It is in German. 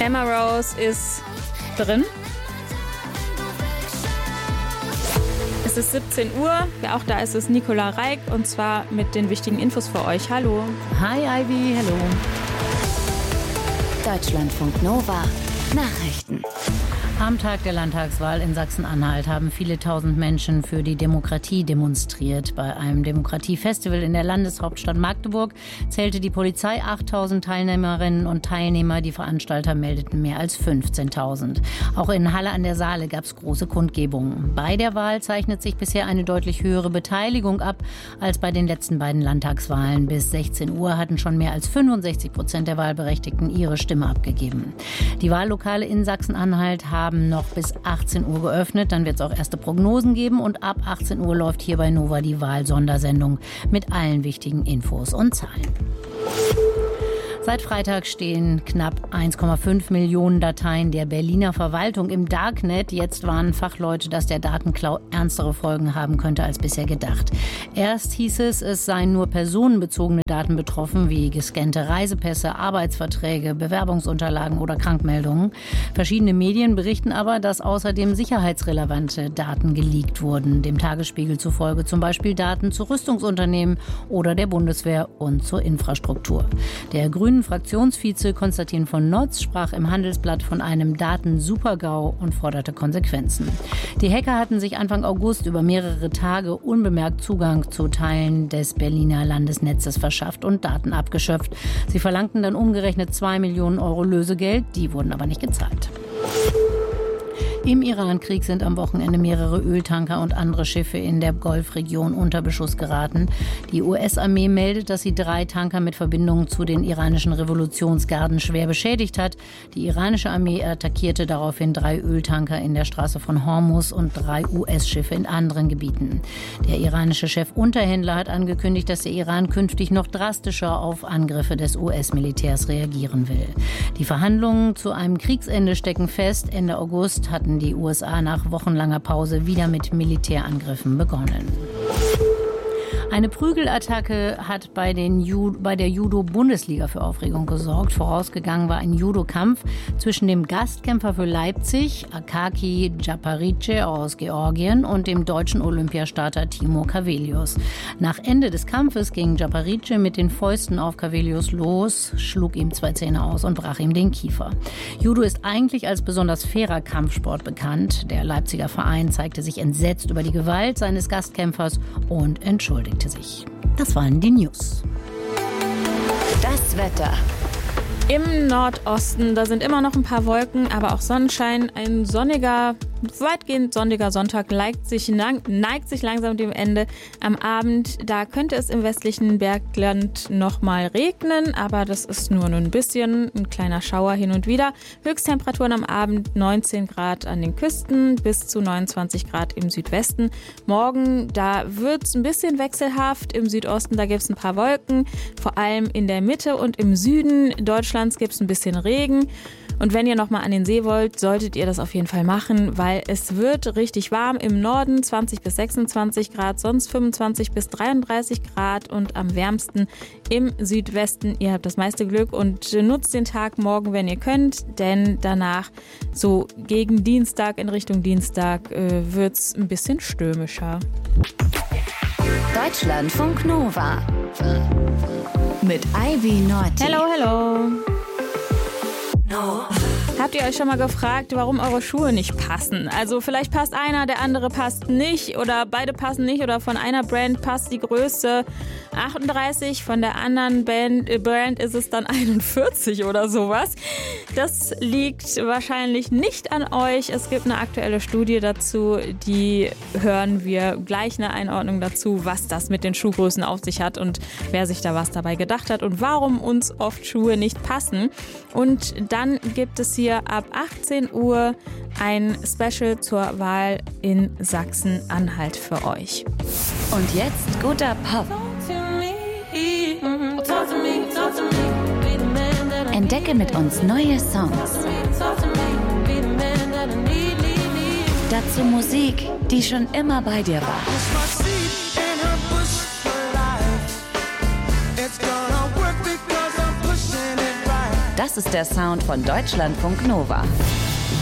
Emma Rose ist drin. Es ist 17 Uhr. Ja, auch da ist es Nicola Reik und zwar mit den wichtigen Infos für euch. Hallo. Hi Ivy, hallo. Deutschlandfunk Nova. Nachrichten. Am Tag der Landtagswahl in Sachsen-Anhalt haben viele tausend Menschen für die Demokratie demonstriert. Bei einem Demokratiefestival in der Landeshauptstadt Magdeburg zählte die Polizei 8.000 Teilnehmerinnen und Teilnehmer. Die Veranstalter meldeten mehr als 15.000. Auch in Halle an der Saale gab es große Kundgebungen. Bei der Wahl zeichnet sich bisher eine deutlich höhere Beteiligung ab als bei den letzten beiden Landtagswahlen. Bis 16 Uhr hatten schon mehr als 65% der Wahlberechtigten ihre Stimme abgegeben. Die Wahllokale in Sachsen-Anhalt haben noch bis 18 Uhr geöffnet. Dann wird es auch erste Prognosen geben und ab 18 Uhr läuft hier bei Nova die Wahlsondersendung mit allen wichtigen Infos und Zahlen. Seit Freitag stehen knapp 1,5 Millionen Dateien der Berliner Verwaltung im Darknet. Jetzt warnen Fachleute, dass der Datenklau ernstere Folgen haben könnte als bisher gedacht. Erst hieß es seien nur personenbezogene Daten betroffen, wie gescannte Reisepässe, Arbeitsverträge, Bewerbungsunterlagen oder Krankmeldungen. Verschiedene Medien berichten aber, dass außerdem sicherheitsrelevante Daten geleakt wurden. Dem Tagesspiegel zufolge zum Beispiel Daten zu Rüstungsunternehmen oder der Bundeswehr und zur Infrastruktur. Der Grünen-Fraktionsvize Konstantin von Notz sprach im Handelsblatt von einem Daten-Super-GAU und forderte Konsequenzen. Die Hacker hatten sich Anfang August über mehrere Tage unbemerkt Zugang zu Teilen des Berliner Landesnetzes verschafft und Daten abgeschöpft. Sie verlangten dann umgerechnet 2 Millionen Euro Lösegeld, die wurden aber nicht gezahlt. Im Iran-Krieg sind am Wochenende mehrere Öltanker und andere Schiffe in der Golfregion unter Beschuss geraten. Die US-Armee meldet, dass sie 3 Tanker mit Verbindungen zu den iranischen Revolutionsgarden schwer beschädigt hat. Die iranische Armee attackierte daraufhin 3 Öltanker in der Straße von Hormuz und 3 US-Schiffe in anderen Gebieten. Der iranische Chefunterhändler hat angekündigt, dass der Iran künftig noch drastischer auf Angriffe des US-Militärs reagieren will. Die Verhandlungen zu einem Kriegsende stecken fest. Ende August hatten die USA nach wochenlanger Pause wieder mit Militärangriffen begonnen. Eine Prügelattacke hat bei der Judo-Bundesliga für Aufregung gesorgt. Vorausgegangen war ein Judo-Kampf zwischen dem Gastkämpfer für Leipzig, Akaki Djaparice aus Georgien, und dem deutschen Olympiastarter Timo Cavelius. Nach Ende des Kampfes ging Djaparice mit den Fäusten auf Cavelius los, schlug ihm 2 Zähne aus und brach ihm den Kiefer. Judo ist eigentlich als besonders fairer Kampfsport bekannt. Der Leipziger Verein zeigte sich entsetzt über die Gewalt seines Gastkämpfers und entschuldigte sich. Das waren die News. Das Wetter. Im Nordosten, da sind immer noch ein paar Wolken, aber auch Sonnenschein. Ein weitgehend sonniger Sonntag neigt sich langsam dem Ende. Am Abend, da könnte es im westlichen Bergland noch mal regnen, aber das ist nur ein bisschen, ein kleiner Schauer hin und wieder. Höchsttemperaturen am Abend 19 Grad an den Küsten bis zu 29 Grad im Südwesten. Morgen, da wird es ein bisschen wechselhaft. Im Südosten, da gibt es ein paar Wolken, vor allem in der Mitte und im Süden Deutschlands gibt es ein bisschen Regen. Und wenn ihr noch mal an den See wollt, solltet ihr das auf jeden Fall machen, weil es wird richtig warm. Im Norden 20 bis 26 Grad, sonst 25 bis 33 Grad und am wärmsten im Südwesten. Ihr habt das meiste Glück und nutzt den Tag morgen, wenn ihr könnt, denn danach, so gegen Dienstag, in Richtung Dienstag, wird es ein bisschen stürmischer. Deutschlandfunk Nova. Mit Ivy Norti. Hello, hello. No. Habt ihr euch schon mal gefragt, warum eure Schuhe nicht passen? Also vielleicht passt einer, der andere passt nicht oder beide passen nicht oder von einer Brand passt die Größe 38, von der anderen Brand ist es dann 41 oder sowas. Das liegt wahrscheinlich nicht an euch. Es gibt eine aktuelle Studie dazu, die hören wir gleich, eine Einordnung dazu, was das mit den Schuhgrößen auf sich hat und wer sich da was dabei gedacht hat und warum uns oft Schuhe nicht passen. Und dann gibt es hier ab 18 Uhr ein Special zur Wahl in Sachsen-Anhalt für euch. Und jetzt guter Pop. Entdecke mit uns neue Songs. Dazu Musik, die schon immer bei dir war. Das ist der Sound von Deutschlandfunk Nova.